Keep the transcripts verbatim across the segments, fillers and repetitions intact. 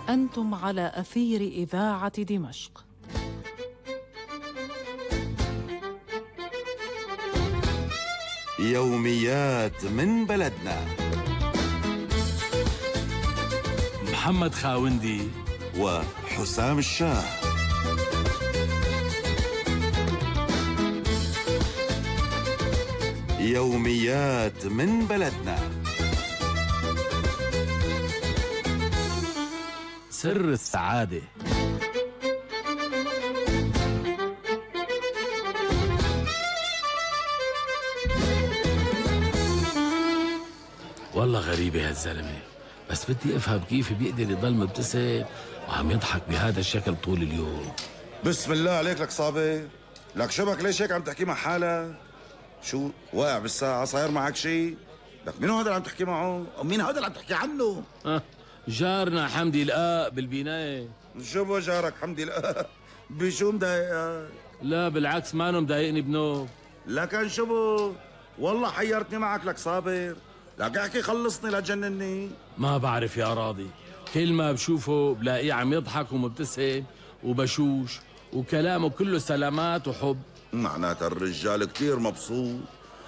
أنتم على أثير إذاعة دمشق. يوميات من بلدنا. محمد خاوندي وحسام الشاه. يوميات من بلدنا. سر السعادة. والله غريبة هالزلمة، بس بدي أفهم كيف بيقدر يضل مبتسم وعم يضحك بهذا الشكل طول اليوم. بسم الله عليك لك صابر، لك شبك ليش هيك عم تحكي مع حالك؟ شو واقع بالساعة؟ صاير معك شيء؟ لك مين هذا اللي عم تحكي معه؟ ومين هذا اللي عم تحكي عنه؟ أه جارنا حمدي الآق بالبناية. شو بو جارك حمدي الآق؟ بشو مضايقك؟ لا بالعكس مانو مضايقني بنوب. لكن شو بو؟ والله حيرتني معك لك صابر، لك احكي خلصني لا تجنني. ما بعرف يا راضي، كل ما بشوفه بلاقيه عم يضحك ومبتسم وبشوش وكلامه كله سلامات وحب. معناتها الرجال كتير مبسوط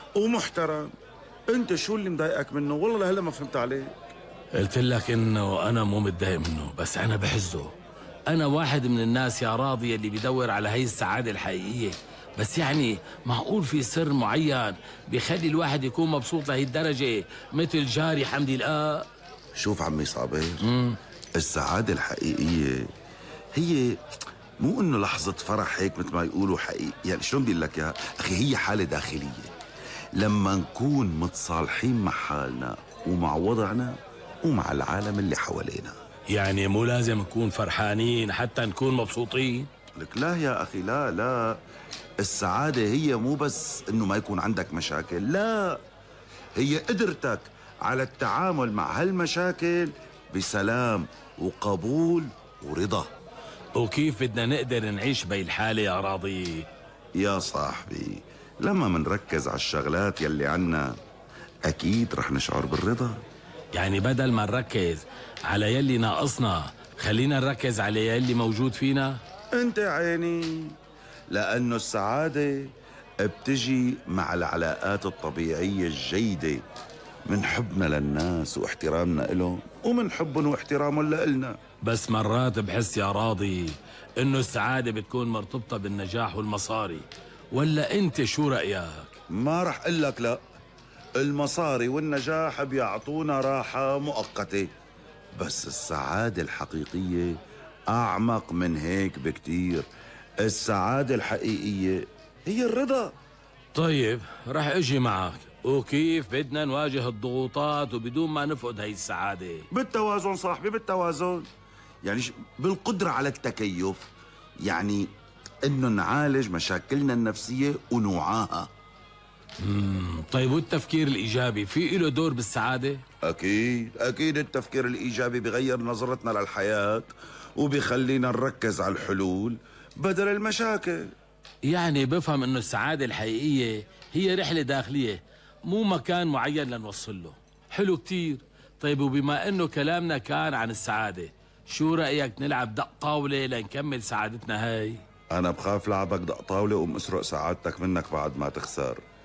ومحترم. انت شو اللي مضايقك منه؟ والله لهلا ما فهمت عليك. قلت لك انه انا مو متضايق منه، بس انا بحزه. انا واحد من الناس يا راضي اللي بيدور على هي السعادة الحقيقية، بس يعني معقول في سر معين بيخلي الواحد يكون مبسوط لهي الدرجة مثل جاري حمدي الآق؟ شوف عمي صابر، السعادة الحقيقية هي مو انه لحظة فرح هيك مثل ما يقولوا حقيقي، يعني شلون بدي لك يا اخي، هي حالة داخلية لما نكون متصالحين مع حالنا ومع وضعنا ومع العالم اللي حوالينا. يعني مو لازم نكون فرحانين حتى نكون مبسوطين؟ لك لا يا اخي، لا لا، السعادة هي مو بس انه ما يكون عندك مشاكل، لا، هي قدرتك على التعامل مع هالمشاكل بسلام وقبول ورضا. وكيف بدنا نقدر نعيش بهي الحالة يا راضي؟ يا صاحبي، لما منركز على الشغلات يلي عنا أكيد رح نشعر بالرضا. يعني بدل ما نركز على يلي ناقصنا خلينا نركز على يلي موجود فينا. انت عيني، لأنه السعادة بتجي مع العلاقات الطبيعية الجيدة، من حبنا للناس واحترامنا لهم ومن حبهم واحترامهم لإلنا. بس مرات بحس يا راضي انه السعادة بتكون مرتبطة بالنجاح والمصاري، ولا انت شو رأيك؟ ما رح اقول لك لا، المصاري والنجاح بيعطونا راحة مؤقتة، بس السعادة الحقيقية أعمق من هيك بكتير. السعادة الحقيقية هي الرضا. طيب رح اجي معك، وكيف بدنا نواجه الضغوطات وبدون ما نفقد هي السعادة؟ بالتوازن صاحبي، بالتوازن، يعني بالقدرة على التكيف، يعني انه نعالج مشاكلنا النفسية ونوعاها. امم طيب والتفكير الإيجابي في له دور بالسعادة؟ أكيد أكيد، التفكير الإيجابي بغير نظرتنا للحياة وبيخلينا نركز على الحلول بدل المشاكل. يعني بفهم انه السعادة الحقيقية هي رحلة داخلية، مو مكان معين لنوصل له. حلو كتير. طيب وبما انه كلامنا كان عن السعادة، شو رأيك نلعب دق طاولة لنكمل سعادتنا هاي؟ أنا بخاف لعبك دق طاولة ومسرق سعادتك منك بعد ما تخسر.